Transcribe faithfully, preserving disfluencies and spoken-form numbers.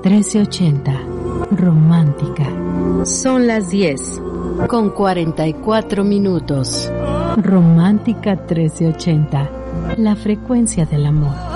trece ochenta. Romántica. Son las diez con cuarenta y cuatro minutos. Romántica trece ochenta. La frecuencia del amor.